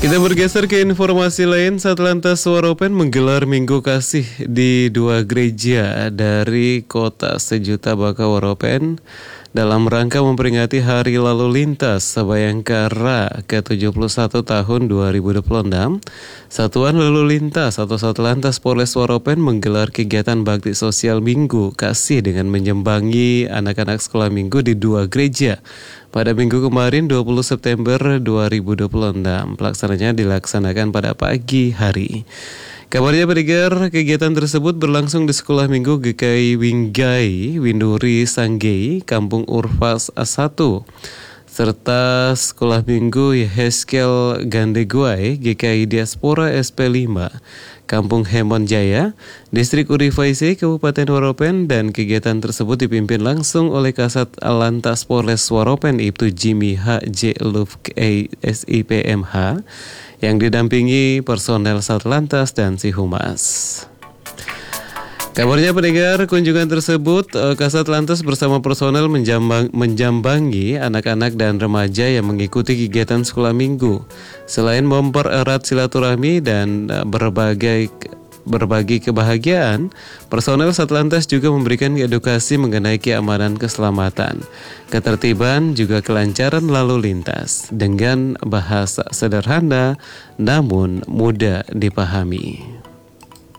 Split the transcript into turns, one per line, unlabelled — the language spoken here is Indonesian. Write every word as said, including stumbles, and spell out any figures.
Kita bergeser ke informasi lain. Satlantas Waropen menggelar Minggu Kasih di dua gereja dari kota sejuta Baka Waropen dalam rangka memperingati Hari Lalu Lintas Bayangkara ke tujuh puluh satu tahun dua ribu dua puluh enam. Satuan Lalu Lintas atau Satlantas Polres Waropen menggelar kegiatan bakti sosial Minggu Kasih dengan menyambangi anak-anak sekolah minggu di dua gereja pada minggu kemarin dua puluh September dua ribu dua puluh enam. Pelaksananya dilaksanakan pada pagi hari. Kabarnya pendengar, kegiatan tersebut berlangsung di Sekolah Minggu G K I Winggai, Winduri Sanggei, Kampung Urfas A satu, serta Sekolah Minggu Yeheskel Gandeguai, G K I Diaspora S P lima, Kampung Hemon Jaya, Distrik Urifaisi, Kabupaten Waropen, dan kegiatan tersebut dipimpin langsung oleh Kasat Lantas Polres Waropen Ibtu Jimmy H J Lufk S I P M H yang didampingi personel Satlantas dan si Humas. Kabarnya pendengar, kunjungan tersebut Kasat Lantas bersama personel menjambang, menjambangi anak-anak dan remaja yang mengikuti kegiatan sekolah minggu. Selain mempererat silaturahmi dan berbagai berbagi kebahagiaan, personel Satlantas juga memberikan edukasi mengenai keamanan keselamatan, ketertiban, juga kelancaran lalu lintas dengan bahasa sederhana namun mudah dipahami.